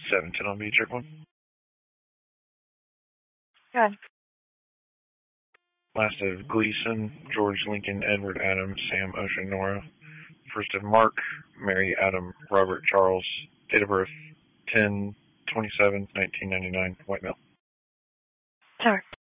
710 on B, check 1. Go ahead. Last of Gleason, George Lincoln, Edward Adam, Sam Ocean Nora. First of Mark, Mary Adam, Robert Charles. Date of birth 10/27/1999, white male. Sure.